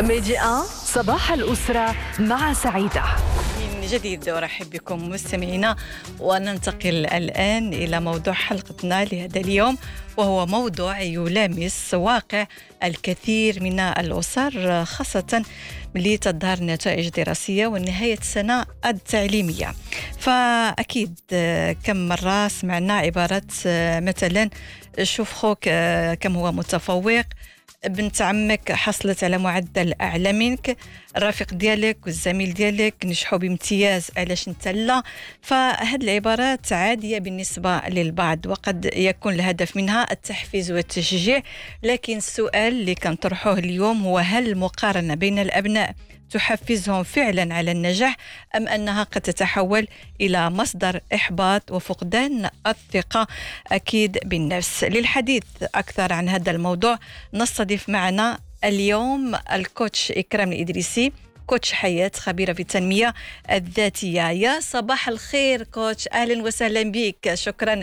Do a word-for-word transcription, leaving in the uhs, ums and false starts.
ميديا صباح الأسرة مع سعيدة. من جديد أرحب بكم مستمعينا، وننتقل الآن إلى موضوع حلقتنا لهذا اليوم، وهو موضوع يلامس واقع الكثير من الأسر، خاصة ملي تظهر نتائج دراسية ونهاية السنة التعليمية. فأكيد كم مرة سمعنا عبارة مثلا شوف خوك كم هو متفوق، بنت عمك حصلت على معدل أعلى منك، الرفيق ديالك والزميل ديالك نجحوا بامتياز علاش انت لا. فهاد العبارات عادية بالنسبة للبعض، وقد يكون الهدف منها التحفيز والتشجيع، لكن السؤال اللي كنطرحه اليوم هو: هل المقارنة بين الأبناء تحفزهم فعلا على النجاح، أم أنها قد تتحول إلى مصدر إحباط وفقدان الثقة أكيد بالنفس؟ للحديث أكثر عن هذا الموضوع نستضيف معنا اليوم الكوتش إكرام الإدريسي، كوتش حياة، خبيرة في التنمية الذاتية. يا صباح الخير كوتش، أهلا وسهلا بك، شكرا